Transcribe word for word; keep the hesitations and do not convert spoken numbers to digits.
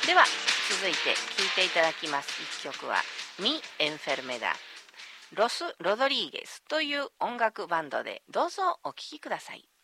では続いて聴いていただきます一曲はミ・エンフェルメダロス・ロドリーゲスという音楽バンドで、どうぞお聴きください。